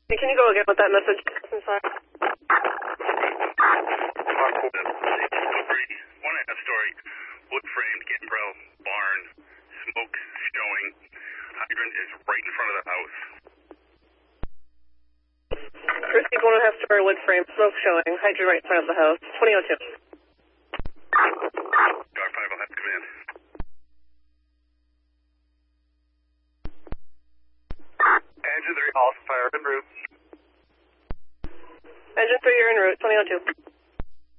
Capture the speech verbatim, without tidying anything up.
Hey, can you go again with that message? I'm sorry. One and a half story, wood framed, gambrel, barn, smoke showing. Hydrant is right in front of the house. Received one and a half story wood frame, smoke showing, hydrant right in front of the house. twenty oh two. Dog five, I'll have to command. Engine three, also fire en route. Engine three, you're en route, twenty oh two.